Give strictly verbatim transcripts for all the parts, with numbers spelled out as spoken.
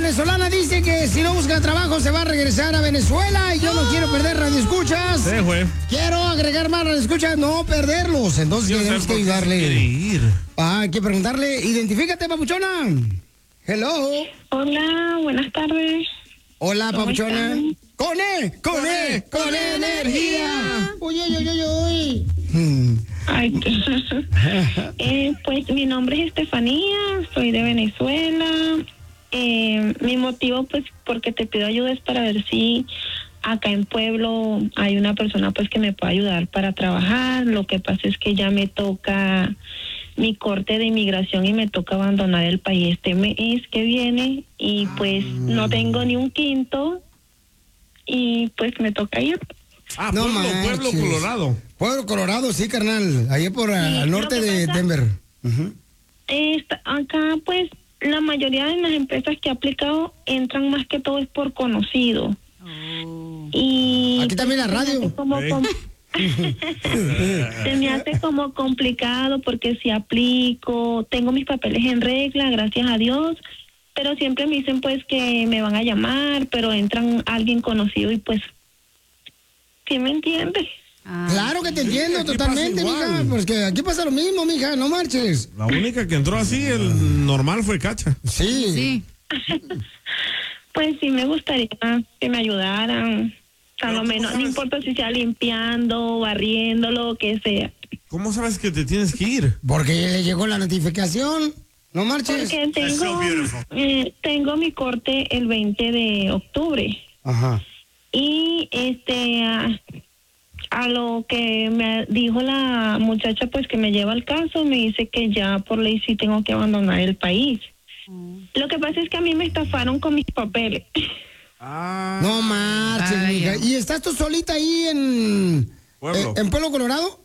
venezolana dice que si no busca trabajo se va a regresar a Venezuela y yo no quiero perder radioescuchas. Sí, güey. Quiero agregar más radioescuchas, no perderlos. Entonces Yo tenemos sé que por qué ayudarle. quiere ir. Ah, hay que preguntarle, identifícate, papuchona. Hello. Hola, buenas tardes. Hola, ¿Cómo papuchona. están? Con E, con E, con E energía. Uy, uy, uy, uy, uy. Hmm. Ay, eh, pues mi nombre es Estefanía, soy de Venezuela. Eh, mi motivo, pues, porque te pido ayuda es para ver si acá en Pueblo hay una persona, pues, que me pueda ayudar para trabajar. Lo que pasa es que ya me toca mi corte de inmigración y me toca abandonar el país este mes que viene y pues no tengo ni un quinto y pues me toca ir. Ah, No Pueblo, manches. Pueblo, Colorado. Pueblo Colorado, sí, carnal. Ahí por al, Sí, al lo norte que de pasa- Denver. Ujú. Esta- acá pues la mayoría de las empresas que he aplicado entran más que todo es por conocido. Y Aquí también la se me radio. hace como Sí. com- se me hace como complicado porque si aplico, tengo mis papeles en regla, gracias a Dios, pero siempre me dicen pues que me van a llamar, pero entran alguien conocido y pues, ¿sí me entiendes? Ah, Claro que te entiendo aquí totalmente, pasa igual. mija. Porque aquí pasa lo mismo, mija, no marches. La única que entró así, el normal fue Cacha. Sí. sí. Pues sí me gustaría que me ayudaran, a Pero lo ¿cómo menos, no sabes? importa si sea limpiando, barriendo, lo que sea. ¿Cómo sabes que te tienes que ir? Porque le llegó la notificación. No marches. Porque tengo, eh, tengo mi corte el veinte de octubre. Ajá. Y este a, a lo que me dijo la muchacha pues que me lleva el caso, me dice que ya por ley sí tengo que abandonar el país. Lo que pasa es que a mí me estafaron con mis papeles. Ah, No marches, Ay, mija. ay. ¿Y estás tú solita ahí en Pueblo. eh, en Pueblo Colorado?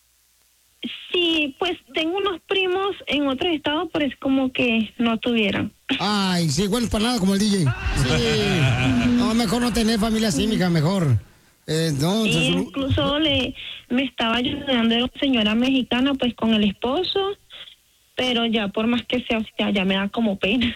Sí, pues tengo unos primos en otros estados, pero es como que no tuvieran. Ay, sí, bueno, para nada como el D J. Sí. No, mejor no tener familia así, mija, mejor. Eh, no, Y entonces, incluso le me estaba ayudando una señora mexicana pues con el esposo, pero ya por más que sea, o sea, ya me da como pena.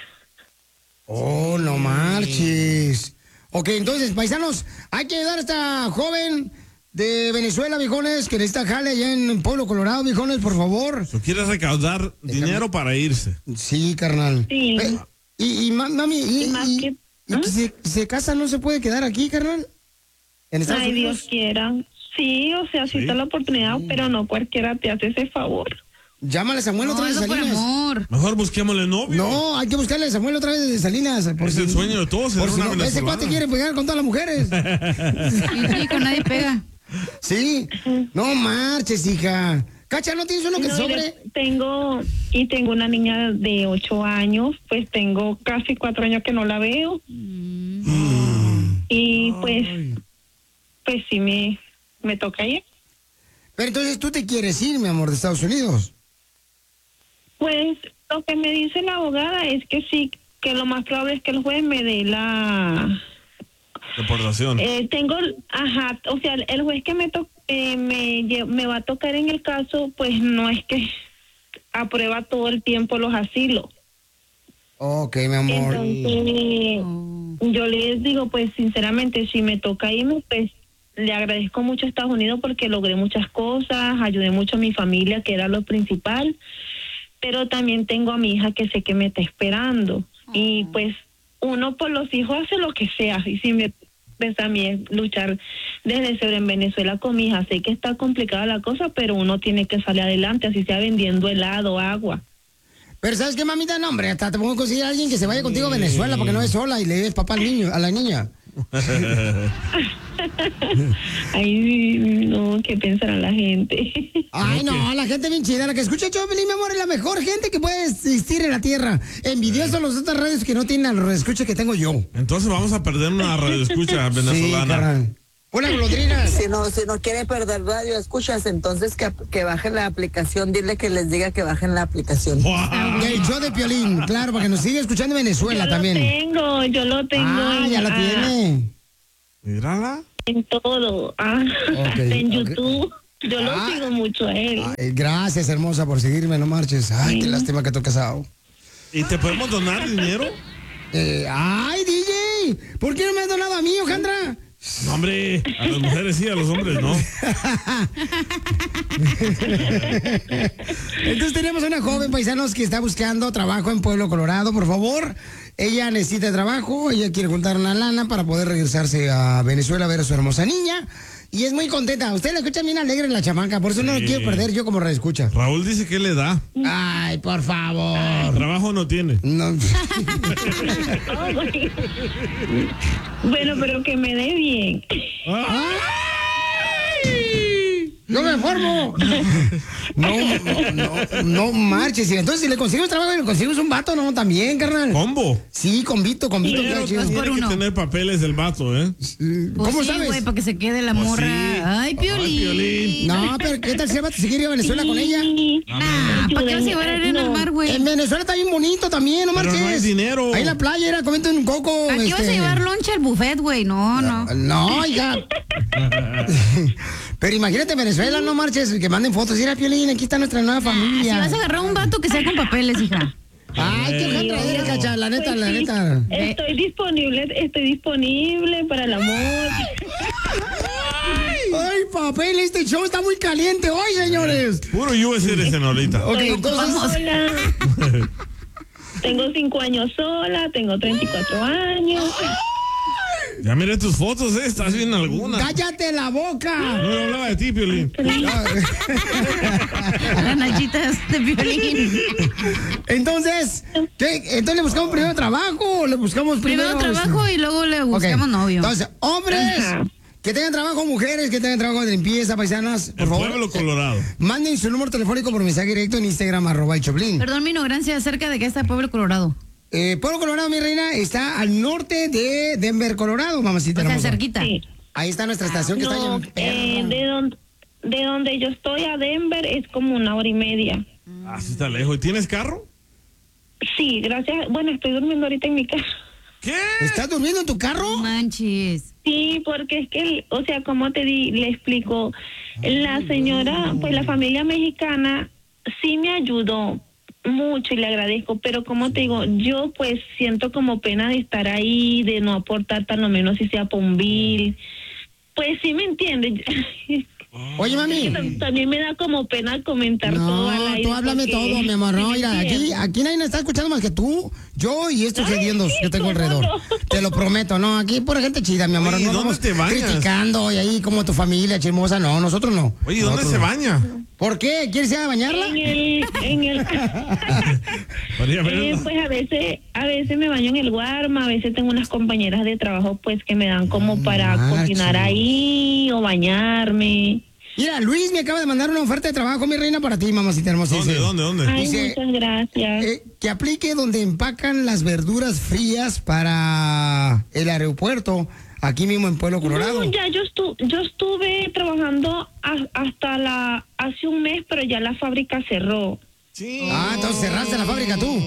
oh, no marches. Ok, entonces, paisanos, hay que ayudar a esta joven de Venezuela, viejones, que necesita jale allá en Pueblo Colorado, viejones, por favor. ¿tú quieres recaudar dinero para irse? Sí, carnal. Sí. Eh, y, y ma- mami, y, Y más y- que- y ¿Ah? que se, se casa, ¿no se puede quedar aquí, carnal? ¿En Estados Ay, Unidos? Dios quiera. Sí, o sea, sí, Sí. está la oportunidad, pero no cualquiera te hace ese favor. Llámale a Samuel otra No, vez eso de por Salinas. amor. Mejor busquémosle novio. No, hay que buscarle a Samuel otra vez de Salinas. Por Es si- el sueño de todos, por ser si una no, ese venezolana. cuate quiere pegar con todas las mujeres. Sí, sí, con nadie pega. Sí. No marches, hija. Cacha, ¿no tienes uno que No, sobre? mire, tengo, y tengo una niña de ocho años, pues tengo casi cuatro años que no la veo. Y pues, pues sí me, me toca ir. Pero entonces tú te quieres ir, mi amor, de Estados Unidos. Pues lo que me dice la abogada es que sí, que lo más probable es que el juez me dé la... Deportación. Eh, tengo, ajá, o sea, el juez que me, to, eh, me, lle- me va a tocar en el caso, pues no es que aprueba todo el tiempo los asilos. Ok, mi amor. Entonces, Oh. yo les digo, pues sinceramente, si me toca irme, pues le agradezco mucho a Estados Unidos porque logré muchas cosas, ayudé mucho a mi familia, que era lo principal, pero también tengo a mi hija que sé que me está esperando. Y pues uno por los hijos hace lo que sea, y si me pues a mí es luchar desde cero en Venezuela con mi hija, sé que está complicada la cosa, pero uno tiene que salir adelante, así sea vendiendo helado, agua. Pero ¿sabes qué, mamita? No, hombre, hasta te puedo conseguir a alguien que se vaya contigo a Venezuela porque no es sola y le des papá al niño, a la niña. Ay, no, ¿qué pensará la gente? Ay, no, la gente bien chida, la que escucha Choplin, mi amor, es la mejor gente que puede existir en la tierra. Envidiosos los otras radios que no tienen a los escuchas que tengo yo. Entonces vamos a perder una radioescucha Sí, venezolana. carnal. Una golondrina. Si no, si no quiere perder radio, escuchas, entonces que, que bajen la aplicación, dile que les diga que bajen la aplicación. Wow. Y el show de Piolín, claro, para que nos siga escuchando en Venezuela Yo también. lo tengo, yo lo tengo Ah, en, ya la ah, tiene. Mírala. en todo, ah, Ok, en ok. YouTube. Yo lo Ah. sigo mucho a él. Ay, gracias, hermosa, por seguirme, no marches. Ay, qué lástima que tú casado. ¿Y te podemos donar dinero? Eh, ay, D J, ¿por qué no me has donado a mí, Ojandra? No, hombre, a las mujeres sí, a los hombres no. Entonces tenemos una joven, paisanos, que está buscando trabajo en Pueblo Colorado, por favor. Ella necesita trabajo, ella quiere juntar una lana para poder regresarse a Venezuela a ver a su hermosa niña. Y es muy contenta. Usted la escucha bien alegre en la chamaca, por eso sí. No lo quiero perder yo como reescucha. Raúl dice que le da. Ay, por favor. Ah, trabajo no tiene. No. Oh, bueno, pero que me dé bien. ¡Ay! ¡No me formo! No, no, no, no marches. Entonces, si le consigues trabajo y le consigues un vato, no, también, carnal. ¿Combo? Sí, convito, convito. Pero Sí, tiene que uno. tener papeles el vato, ¿eh? ¿Cómo Pues sí, sabes? güey, para que se quede la Pues morra. sí. Ay, Piolín. Ay, Piolín. No, pero ¿qué tal si el vato se quiere ir a Venezuela con ella? Sí. Nah, ¿para qué vas a llevar arena al mar, güey? En Venezuela está bien bonito también, no Pero marches. no hay dinero. Ahí en la playa era comiendo un coco. Aquí vas a este, llevar loncha al buffet, güey. No, no. No, hija. Pero imagínate Venezuela, no marches, que manden fotos. Mira, Piolín, aquí está nuestra nueva Ah, si familia. vas a agarrar un vato que sea con papeles, hija. Ay, qué Ojandra eres, cacha, la neta, Pues la sí, neta. Estoy disponible, estoy disponible para el amor. Ay, papel, este show está muy caliente hoy, señores. Puro U S eres ahorita. Ok, Estoy entonces. sola. Tengo cinco años sola, tengo treinta y cuatro años. Ya miré tus fotos, ¿eh? Estás bien alguna. ¡Cállate la boca! No, no hablaba de ti, Piolín. Las nachitas de Piolín. Entonces, ¿qué? Entonces le buscamos primero trabajo o le buscamos primero. Primero trabajo y luego le buscamos Ok. novio. Entonces, hombres Ajá. que tengan trabajo, mujeres que tengan trabajo de limpieza, paisanas, por En favor. Pueblo Colorado. eh, Manden su número telefónico por mensaje directo en Instagram, arroba el Choplin. Perdón mi ignorancia acerca de que está Pueblo Colorado. Eh, Pueblo Colorado, mi reina, está al norte de Denver, Colorado, mamacita O sea, hermosa. cerquita. Sí. Ahí está nuestra estación que No, está bien eh, perra. de, donde, de donde yo estoy a Denver es como una hora y media. Ah, sí está lejos. ¿Y tienes carro? Sí, gracias. Bueno, estoy durmiendo ahorita en mi casa. ¿Qué? ¿Estás durmiendo en tu carro? Manches. Sí, porque es que, o sea, como te di, le explico, la señora, pues la familia mexicana sí me ayudó mucho y le agradezco, pero como te digo, yo pues siento como pena de estar ahí, de no aportar tan lo menos si sea por un bill. Pues sí me entiendes. Oye, mami. También me da como pena comentar todo al No, aire. tú háblame porque- todo, mi amor. No, ¿sí me mira, aquí, entiendes? aquí nadie nos está escuchando más que tú, yo y estos Ay, hediondos sí, que tengo ¿cómo alrededor. no? Te lo prometo, no, aquí pura gente chida, mi amor. Oye, no ¿dónde vamos te bañas? criticando y ahí como tu familia chismosa, no, nosotros no. Oye, ¿dónde Nosotros se no. baña? ¿Por qué? ¿Quieres ir a bañarla? En el, en el, Podría eh, verla. pues a veces, a veces me baño en el Guarma, a veces tengo unas compañeras de trabajo pues que me dan como para Marchos. cocinar ahí o bañarme. Mira, Luis me acaba de mandar una oferta de trabajo, mi reina, para ti, mamacita hermosa. ¿Dónde, Dice, dónde, dónde? Ay, Dice, muchas gracias. eh, que aplique donde empacan las verduras frías para el aeropuerto, aquí mismo en Pueblo Colorado. No, ya yo estuve, yo estuve trabajando a- hasta la hace un mes, pero ya la fábrica cerró. Sí. Ah, entonces cerraste la fábrica tú.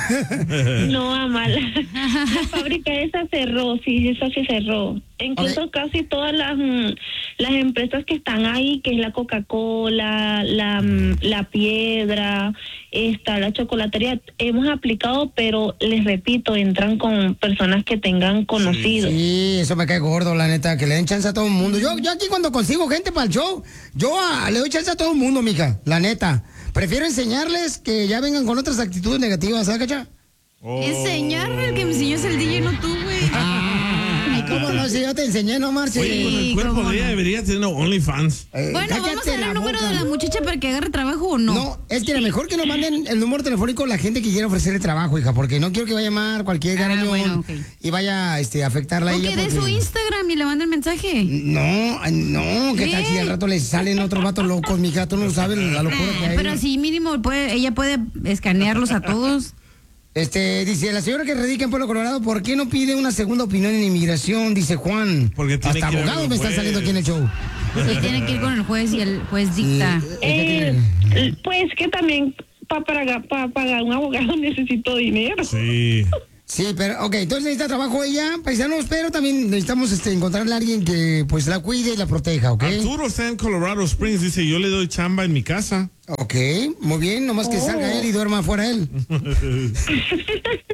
No, ama, la, la fábrica esa cerró, sí, esa se cerró. Incluso Ok. casi todas las mm, las empresas que están ahí, que es la Coca-Cola, la, mm, la Piedra, esta, la chocolatería, hemos aplicado, pero les repito, entran con personas que tengan conocidos. Sí, eso me cae gordo, la neta, que le den chance a todo el mundo. Yo, yo aquí cuando consigo gente para el show, yo ah, le doy chance a todo el mundo, mija, la neta. Prefiero enseñarles que ya vengan con otras actitudes negativas, ¿sabes, cacha? Oh. Enseñarle, el que me enseñó es el D J, no tú, güey. Ay, cómo no, si yo te enseñé, no marches. Oye, con el Sí, cuerpo cómo de ella no. debería tener OnlyFans. Eh, Bueno, ¿vamos cállate a dar la el número boca. de la muchacha para que agarre trabajo o no? No, es que a lo mejor que nos manden el número telefónico a la gente que quiera ofrecerle trabajo, hija, porque no quiero que vaya a llamar cualquier Ah, garañón bueno, ok. y vaya este, a afectarla a O ella. que dé porque- su Instagram y le mande el mensaje. No, ay, no, ¿qué tal ¿Qué? si al rato le salen otros vatos locos, mija? Tú no sabes la locura que Ah, hay. pero así mínimo puede, ella puede escanearlos a todos. Este, dice, la señora que radica en Pueblo Colorado, ¿por qué no pide una segunda opinión en inmigración? Dice Juan. Porque tiene hasta que ir a abogados ver me un están juez. saliendo aquí en el show. Y tiene que ir con el juez y el juez dicta. Sí. Eh, pues que también para pagar, para pagar un abogado necesito dinero. Sí. Sí, pero, ok, entonces necesita trabajo ella, paisanos, pero también necesitamos este, encontrarle a alguien que pues la cuide y la proteja, ¿ok? Arturo está en Colorado Springs. Dice, yo le doy chamba en mi casa. Ok, muy bien, nomás que Oh. salga él y duerma afuera él.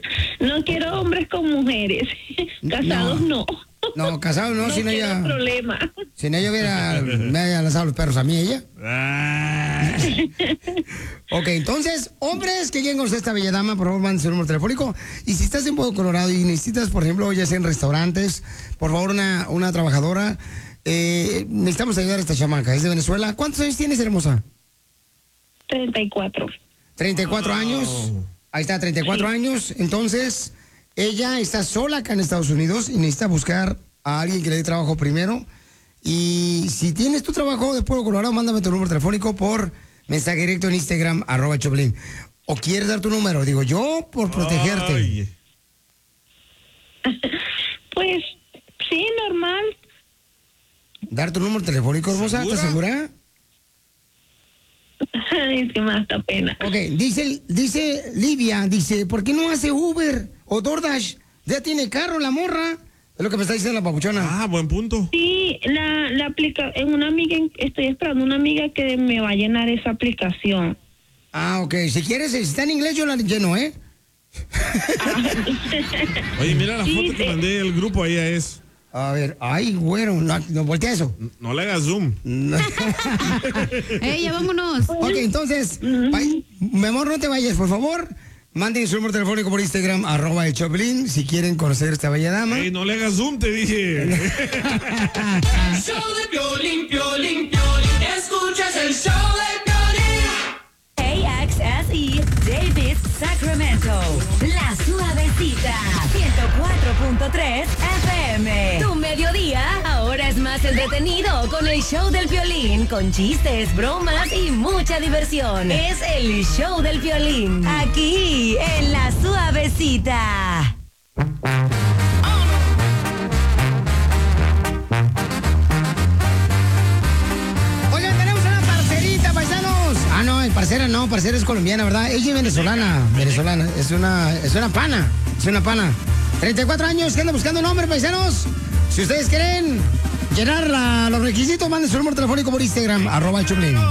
No quiero hombres con mujeres. Casados no. No, casados no, No si no quiero ella... problema. Si no ella hubiera... me haya lanzado los perros a mí, ella. Ah. Ok, entonces, hombres que lleguen con usted esta bella dama, por favor, manden su número telefónico. Y si estás en Pueblo Colorado y necesitas, por ejemplo, ya sea en restaurantes, por favor, una, una trabajadora, eh, necesitamos ayudar a esta chamaca. Es de Venezuela. ¿Cuántos años tienes, hermosa? treinta y cuatro. treinta y cuatro años. Ahí está, treinta y cuatro Sí. años. Entonces, ella está sola acá en Estados Unidos y necesita buscar a alguien que le dé trabajo primero. Y si tienes tu trabajo de Pueblo Colorado, mándame tu número telefónico por mensaje directo en Instagram, arroba Choplin. ¿O quieres dar tu número? Digo, yo por protegerte. Ay. Pues sí, normal. ¿Dar tu número telefónico, hermosa? ¿Estás segura? Ay, es que me da hasta pena. Ok, dice, dice Livia, dice, ¿por qué no hace Uber o DoorDash? Ya tiene carro la morra. Es lo que me está diciendo la papuchona. Ah, buen punto. Sí, la, la aplica, en una amiga, estoy esperando una amiga que me va a llenar esa aplicación. Ah, ok. Si quieres, si está en inglés, yo la lleno, ¿eh? Oye, mira la Sí, foto que sí. mandé del grupo, ella es. A ver, ay, güero, no, no voltea eso. No le hagas zoom. ¡Ey, ya vámonos! Ok, entonces, pa- mi amor, no te vayas, por favor. Manden su número telefónico por Instagram, arroba el Choplin, si quieren conocer a esta bella dama. Ey, no le hagas zoom, te dije. Show de Piolín, Piolín, Piolín. Escuchas el show de Piolín. A X S E, Davis, Sacramento. La Suavecita, ciento cuatro punto tres F M. Tu mediodía ahora es más entretenido con el show del Piolín, con chistes, bromas y mucha diversión. Es el show del Piolín, aquí en La Suavecita. Oigan, tenemos una parcerita, paisanos. Ah, no, parcera no, parcera es colombiana, ¿verdad? Ella es venezolana, venezolana. Es una, es una pana, es una pana. treinta y cuatro años, que anda buscando un hombre, paisanos. Si ustedes quieren llenar la- los requisitos, manden su número telefónico por Instagram, arroba el Choplin.